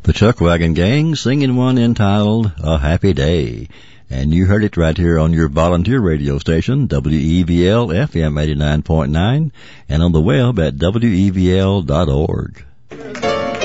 The Chuck Wagon Gang singing one entitled A Happy Day. And you heard it right here on your volunteer radio station, WEVL FM 89.9, and on the web at WEVL.org.